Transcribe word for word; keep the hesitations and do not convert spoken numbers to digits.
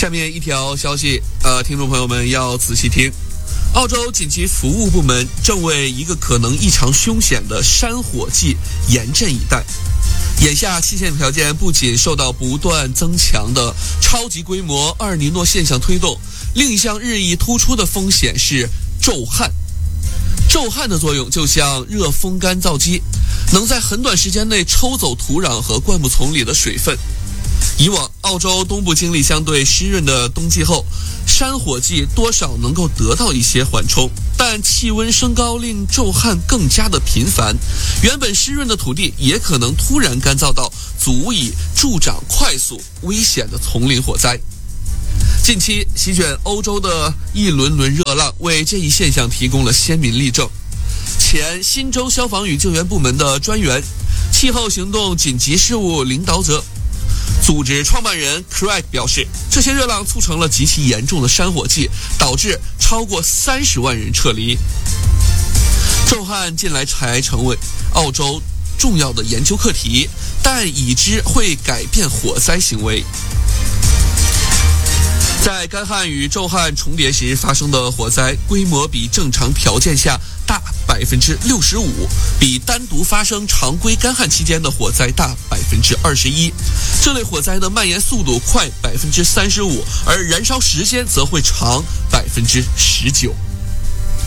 下面一条消息，呃，听众朋友们要仔细听。澳洲紧急服务部门正为一个可能异常凶险的山火季严阵以待。眼下气象条件不仅受到不断增强的超级规模厄尔尼诺现象推动，另一项日益突出的风险是骤旱。骤旱的作用就像热风干燥机，能在很短时间内抽走土壤和灌木丛里的水分。以往澳洲东部经历相对湿润的冬季后，山火季多少能够得到一些缓冲，但气温升高令骤旱更加的频繁，原本湿润的土地也可能突然干燥到足以助长快速危险的丛林火灾。近期席卷欧洲的一轮轮热浪为这一现象提供了鲜明例证。前新州消防与救援部门的专员、气候行动紧急事务领导者组织创办人 Craig 表示，这些热浪促成了极其严重的山火季，导致超过三十万人撤离。骤旱近来才成为澳洲重要的研究课题，但已知会改变火灾行为。在干旱与骤旱重叠时发生的火灾，规模比正常条件下大百分之六十五，比单独发生常规干旱期间的火灾大百分之二十一。这类火灾的蔓延速度快百分之三十五，而燃烧时间则会长百分之十九。